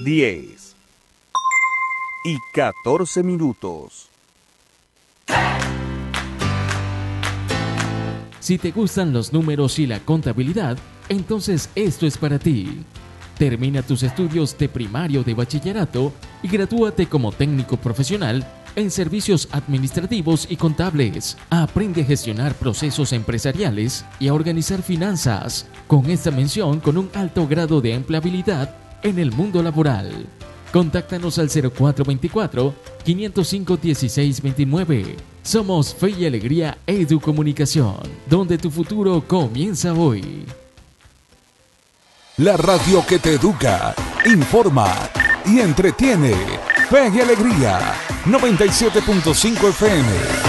10:14. Si te gustan los números y la contabilidad, entonces esto es para ti. Termina tus estudios de primario de bachillerato y gradúate como técnico profesional en servicios administrativos y contables. Aprende a gestionar procesos empresariales y a organizar finanzas, con esta mención con un alto grado de empleabilidad en el mundo laboral. Contáctanos al 0424-505-1629. Somos Fe y Alegría Educomunicación, donde tu futuro comienza hoy. La radio que te educa, informa y entretiene. Fe y Alegría, 97.5 FM.